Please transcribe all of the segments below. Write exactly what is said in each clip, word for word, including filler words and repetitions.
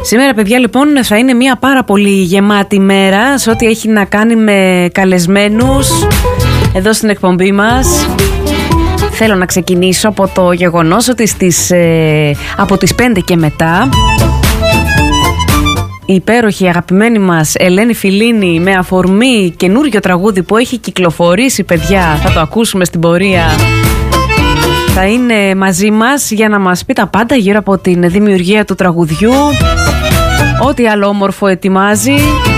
Σήμερα, παιδιά, λοιπόν, θα είναι μια πάρα πολύ γεμάτη μέρα σε ό,τι έχει να κάνει με καλεσμένους εδώ στην εκπομπή μας. Θέλω να ξεκινήσω από το γεγονός ότι στις, ε, από τις πέντε και μετά η υπέροχη αγαπημένη μας Ελένη Φιλίνη, με αφορμή καινούριο τραγούδι που έχει κυκλοφορήσει, παιδιά, θα το ακούσουμε στην πορεία, θα είναι μαζί μας για να μας πει τα πάντα γύρω από την δημιουργία του τραγουδιού, ό,τι άλλο όμορφο ετοιμάζει.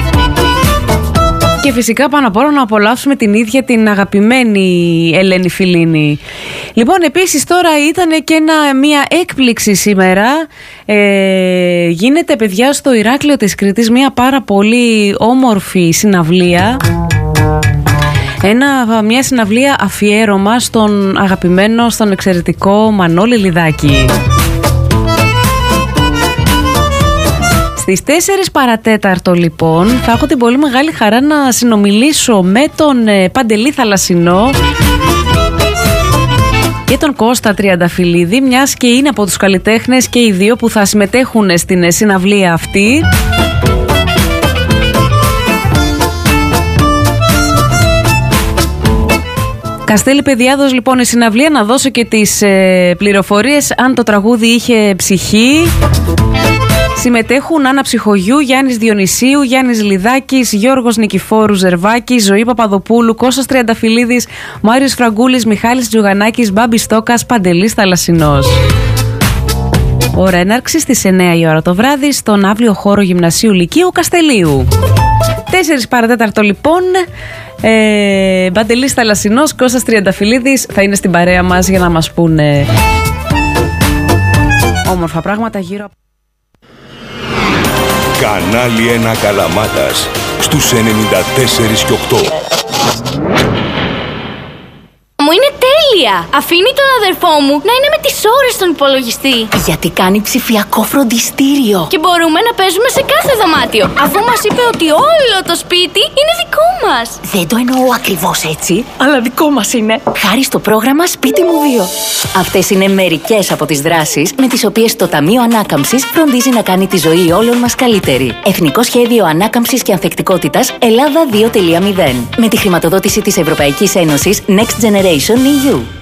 Και φυσικά πάνω απ' όλα να απολαύσουμε την ίδια την αγαπημένη Ελένη Φιλίνη. Λοιπόν, επίσης τώρα ήταν και ένα, μια έκπληξη σήμερα. Ε, γίνεται, παιδιά, στο Ηράκλειο της Κρήτης μια πάρα πολύ όμορφη συναυλία. Ένα, μια συναυλία αφιέρωμα στον αγαπημένο, στον εξαιρετικό Μανώλη Λιδάκη. Στις τέσσερις παρατέταρτο, λοιπόν, θα έχω την πολύ μεγάλη χαρά να συνομιλήσω με τον ε, Παντελή Θαλασσινό και τον Κώστα Τριανταφυλλίδη, μιας και είναι από τους καλλιτέχνες και οι δύο που θα συμμετέχουν στην ε, συναυλία αυτή. Καστέλη Παιδιάδος, λοιπόν, η συναυλία, να δώσω και τις ε, πληροφορίες αν το τραγούδι είχε ψυχή. Συμμετέχουν Άννα Ψυχογιού, Γιάννης Διονυσίου, Γιάννης Λιδάκης, Γιώργος Νικηφόρου Ζερβάκης, Ζωή Παπαδοπούλου, Κώστας Τριανταφυλλίδης, Μάριος Φραγκούλης, Μιχάλης Τζουγανάκης, Μπάμπης Στόκας, Παντελής Θαλασσινός. Ώρα έναρξη στις εννιά η ώρα το βράδυ στον αύριο χώρο Γυμνασίου Λυκείου Καστελίου. τέσσερις παρατέταρτο, λοιπόν, ε, Παντελής Θαλασσινός, Κώστας Τριανταφυλλίδης θα είναι στην παρέα μας για να μας πούνε όμορφα πράγματα γύρω από... Κανάλι ένα Καλαμάτας στους ενενήντα τέσσερα και οκτώ. Μου είναι τέλεια! Αφήνει τον αδερφό μου να είναι με τις ώρες στον υπολογιστή. Γιατί κάνει ψηφιακό φροντιστήριο. Και μπορούμε να παίζουμε σε κάθε δωμάτιο, αφού μας είπε ότι όλο το σπίτι είναι δικό μας. Δεν το εννοώ ακριβώς έτσι, αλλά δικό μας είναι. Χάρη στο πρόγραμμα Σπίτι μου δύο. Αυτές είναι μερικές από τις δράσεις με τις οποίες το Ταμείο Ανάκαμψης φροντίζει να κάνει τη ζωή όλων μας καλύτερη. Εθνικό Σχέδιο Ανάκαμψης και Ανθεκτικότητας Ελλάδα δύο τελεία μηδέν. Με τη χρηματοδότηση της Ευρωπαϊκής Ένωσης Next Generation ι γιου.